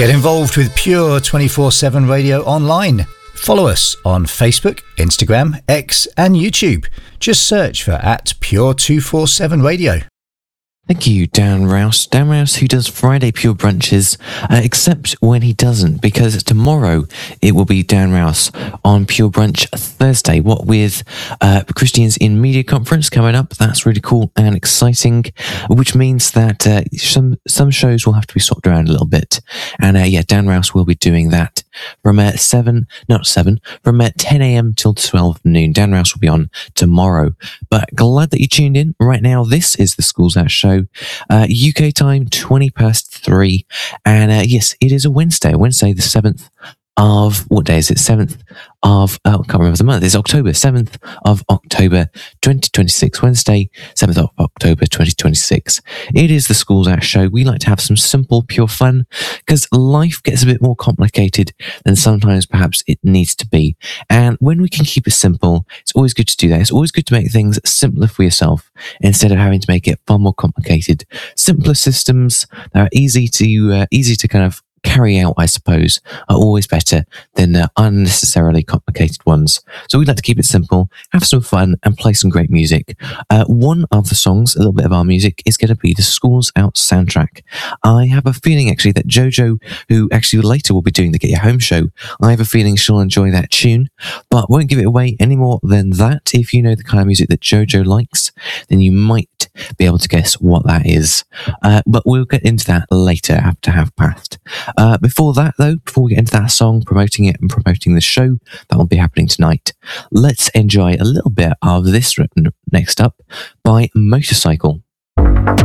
Get involved with Pure 24/7 Radio online. Follow us on Facebook, Instagram, X and YouTube. Just search for @Pure247 Radio. Thank you, Dan Rouse. Dan Rouse, who does Friday Pure Brunches, except when he doesn't, because tomorrow it will be Dan Rouse on Pure Brunch Thursday. What with Christians in Media Conference coming up, that's really cool and exciting, which means that some shows will have to be swapped around a little bit. And Dan Rouse will be doing that from 10 a.m. till 12 noon. Dan Rouse will be on tomorrow. But glad that you tuned in. Right now, this is the Schools Out Show. UK time 3:20, and yes, it is a Wednesday the 7th of, what day is it? 7th of, I can't remember the month. It's October, 7th of October 2026, Wednesday 7th of October 2026. It is the Schools Out Show. We like to have some simple, pure fun, because life gets a bit more complicated than sometimes perhaps it needs to be. And when we can keep it simple, it's always good to do that. It's always good to make things simpler for yourself instead of having to make it far more complicated. Simpler systems that are easy to kind of carry out, I suppose, are always better than the unnecessarily complicated ones. So we like to keep it simple, have some fun, and play some great music. One of the songs, a little bit of our music, is going to be the Schools Out soundtrack. I have a feeling, actually, that Jojo, who actually later will be doing the Get Your Home show, I have a feeling she'll enjoy that tune, but won't give it away any more than that. If you know the kind of music that Jojo likes, then you might be able to guess what that is. But we'll get into that later after Have Passed. Before that, though, before we get into that song, promoting it and promoting the show that will be happening tonight, let's enjoy a little bit of this written next up by Motorcycle.